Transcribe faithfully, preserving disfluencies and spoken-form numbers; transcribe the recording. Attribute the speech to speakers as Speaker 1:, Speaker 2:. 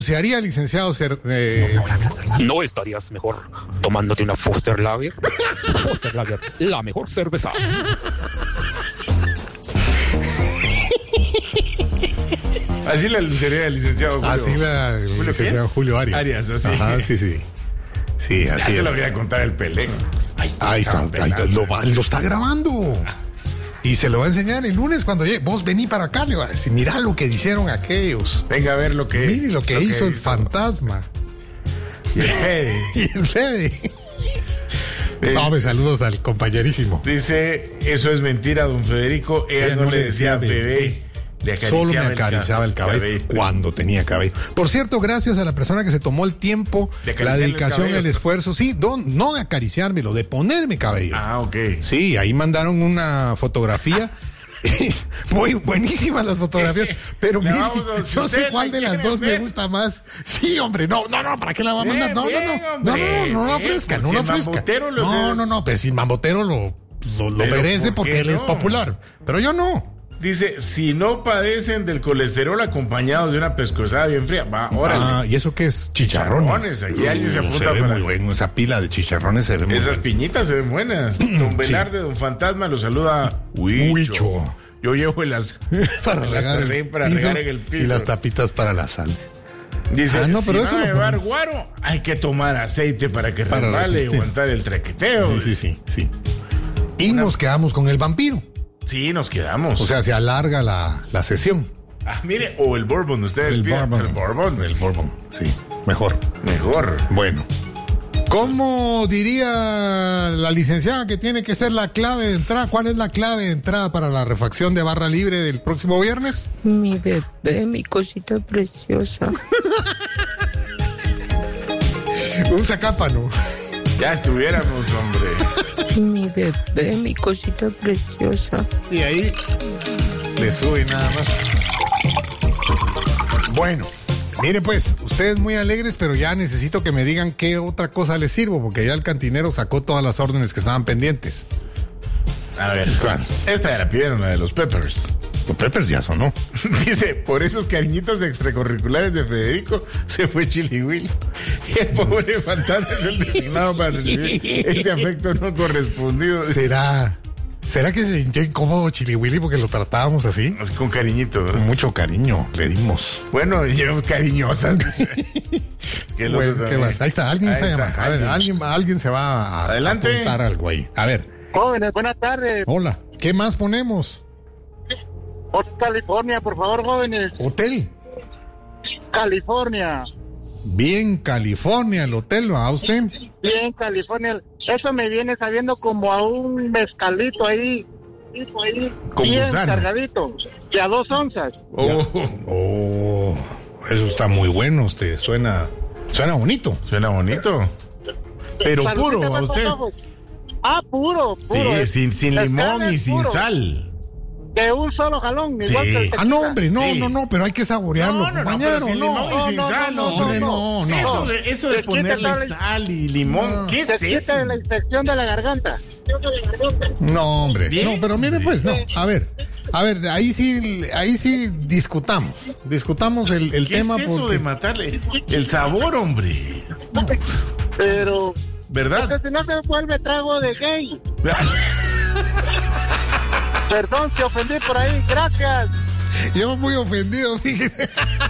Speaker 1: ¿Se haría, licenciado, ser, eh...
Speaker 2: ¿No estarías mejor tomándote una Foster Lager? Foster Lager, la mejor cerveza.
Speaker 3: Así la lucería del licenciado Julio.
Speaker 1: Así la el
Speaker 3: ¿Julio
Speaker 1: licenciado Julio Arias.
Speaker 3: Arias, así.
Speaker 1: Ajá, sí, sí. Sí, así
Speaker 3: ya
Speaker 1: es.
Speaker 3: se lo voy a contar el Pelé.
Speaker 1: Ahí está, ahí está, ahí está, lo, va- lo está grabando. Y se lo va a enseñar el lunes cuando llegue. Vos vení para acá, le va a decir, mirá lo que hicieron aquellos.
Speaker 3: Venga a ver lo que...
Speaker 1: Mire lo que
Speaker 3: lo
Speaker 1: hizo
Speaker 3: que
Speaker 1: el fantasma.
Speaker 3: Y el Fede.
Speaker 1: Y el Fede. No, me saludos al compañerísimo.
Speaker 3: Dice, eso es mentira, don Federico. Ella, Ella no, no le decía bebé. bebé. Le
Speaker 1: Solo me acariciaba el cabello, el cabello cuando tenía cabello. Por cierto, gracias a la persona que se tomó el tiempo, de la dedicación, el, el esfuerzo, sí, don, no de acariciármelo, de ponerme cabello.
Speaker 3: Ah, ok.
Speaker 1: Sí, ahí mandaron una fotografía. Muy buenísimas las fotografías, pero mire, yo sé cuál de las dos me gusta más. Sí, hombre, no, no, no, ¿para qué la va a mandar? No, no, no, no, no, no la ofrezca, no la ofrezca. No, no, no, pues si Mambotero lo, lo, lo merece porque él es popular, pero yo no.
Speaker 3: Dice, si no padecen del colesterol acompañados de una pescosada bien fría, va, órale.
Speaker 1: Ah, ¿y eso qué es? Chicharrones.
Speaker 3: Chicharrones, aquí alguien se apunta
Speaker 1: se ve
Speaker 3: para...
Speaker 1: muy bueno, esa pila de chicharrones se ve muy
Speaker 3: Esas
Speaker 1: bueno.
Speaker 3: piñitas se ven buenas. Don Velarde, sí. Don Fantasma, lo saluda Huicho. Huicho. Yo llevo las...
Speaker 1: para regar el,
Speaker 3: para
Speaker 1: piso,
Speaker 3: regar en el piso.
Speaker 1: Y las tapitas para la sal.
Speaker 3: Dice, ah, no, pero si
Speaker 1: eso
Speaker 3: van a llevar guaro, hay que tomar aceite para que para resbale y aguantar el traqueteo.
Speaker 1: Sí, sí, sí, sí. Y Una... nos quedamos con el vampiro.
Speaker 3: Sí, nos quedamos.
Speaker 1: O sea, se alarga la, la sesión.
Speaker 3: Ah, mire, o el bourbon, ustedes
Speaker 1: el
Speaker 3: pidan.
Speaker 1: Bourbon.
Speaker 3: El bourbon.
Speaker 1: El bourbon, sí, mejor.
Speaker 3: Mejor.
Speaker 1: Bueno. ¿Cómo diría la licenciada que tiene que ser la clave de entrada? ¿Cuál es la clave de entrada para la refacción de barra libre del próximo viernes?
Speaker 4: Mi bebé, mi cosita preciosa.
Speaker 1: Un zacápano.
Speaker 3: Ya estuviéramos, hombre.
Speaker 4: Mi bebé, mi cosita preciosa.
Speaker 1: Y ahí le sube nada más. Bueno, mire pues, ustedes muy alegres, pero ya necesito que me digan qué otra cosa les sirvo, porque ya el cantinero sacó todas las órdenes que estaban pendientes.
Speaker 3: A ver, Juan, esta ya la pidieron, la de los peppers.
Speaker 1: Los peppers ya sonó.
Speaker 3: Dice, por esos cariñitos extracurriculares de Federico se fue Chili Willy. Y el pobre fantasma es el designado para recibir ese afecto no correspondido.
Speaker 1: ¿Será? ¿Será que se sintió incómodo Chili Willy porque lo tratábamos así?
Speaker 3: Con cariñito, ¿verdad?
Speaker 1: Con mucho cariño le dimos.
Speaker 3: Bueno, yo cariñosas.
Speaker 1: Bueno, ¿qué más? Ahí está, alguien ahí está, está llamando. A ver, alguien, alguien se va a,
Speaker 3: Adelante.
Speaker 1: a apuntar algo ahí. A ver.
Speaker 5: Jóvenes, buenas tardes.
Speaker 1: Hola. ¿Qué más ponemos?
Speaker 5: Hotel California, por favor, jóvenes.
Speaker 1: ¿Hotel?
Speaker 5: California.
Speaker 1: Bien, California, el hotel, ¿va usted?
Speaker 5: Bien, California. Eso me viene sabiendo como a un mezcalito ahí. ahí bien gusano. Cargadito. Que a dos onzas.
Speaker 1: Oh. oh, eso está muy bueno, usted. Suena, suena bonito.
Speaker 3: Suena bonito. Pero
Speaker 5: Saludita
Speaker 3: puro, a usted.
Speaker 5: Ah, puro, puro.
Speaker 3: Sí, sin, sin limón y sin puro. Sal.
Speaker 5: De un solo jalón,
Speaker 3: sí.
Speaker 5: igual que el tequila.
Speaker 1: Ah, no, hombre, no,
Speaker 3: sí.
Speaker 1: no, no, pero hay que saborearlo,
Speaker 3: no, no,
Speaker 1: compañero,
Speaker 3: no, pero sin
Speaker 1: no,
Speaker 3: limón
Speaker 1: no,
Speaker 3: y sin
Speaker 1: no,
Speaker 3: sal,
Speaker 1: no,
Speaker 3: hombre,
Speaker 1: no, no.
Speaker 3: Eso de, eso de ponerle sal y limón, no. ¿Qué
Speaker 5: Se
Speaker 3: es eso?
Speaker 5: quita la infección de la garganta.
Speaker 1: No, hombre,
Speaker 3: Bien.
Speaker 1: no, pero mire pues, no, a ver, a ver, ahí sí, ahí sí discutamos, discutamos el, el
Speaker 3: ¿Qué
Speaker 1: tema.
Speaker 3: ¿Qué es eso
Speaker 1: porque...
Speaker 3: de matarle el sabor, hombre?
Speaker 5: Pero...
Speaker 3: ¿Verdad?
Speaker 5: Porque si no se vuelve trago de gay. Perdón, te ofendí por ahí, gracias.
Speaker 1: Yo muy ofendido, fíjese.